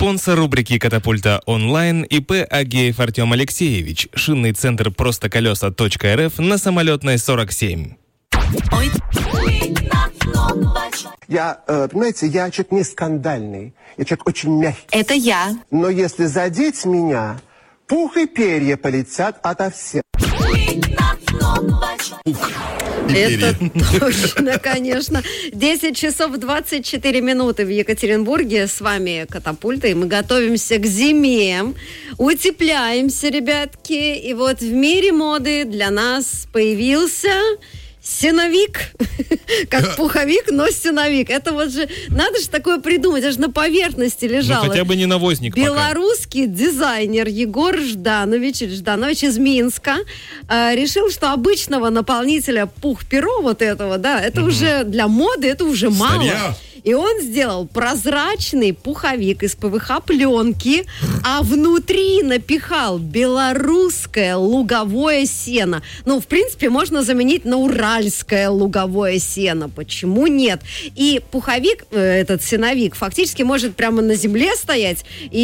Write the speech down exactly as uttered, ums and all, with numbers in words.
Спонсор рубрики «Катапульта онлайн» ИП Агеев Артем Алексеевич. Шинный центр «Простоколеса.рф» на Самолетной сорок семь. Я, э, понимаете, я человек не скандальный. Я человек очень мягкий. Это я. Но если задеть меня, пух и перья полетят ото всех. Пух. Это точно, конечно. десять часов двадцать четыре минуты в Екатеринбурге. С вами Катапульта, и мы готовимся к зиме. Утепляемся, ребятки. И вот в мире моды для нас появился... сеновик, как пуховик, но сеновик. Это вот же, надо же такое придумать, аж на поверхности лежало. Ну, хотя бы не навозник пока. Белорусский дизайнер Егор Жданович, Жданович из Минска, э, решил, что обычного наполнителя пух-перо вот этого, да, это угу. уже для моды, это уже мало. Старья. И он сделал прозрачный пуховик из ПВХ-пленки, а внутри напихал белорусское луговое сено. Ну, в принципе, можно заменить на уральское луговое сено. Почему нет? И пуховик, э, этот сеновик, фактически может прямо на земле стоять, и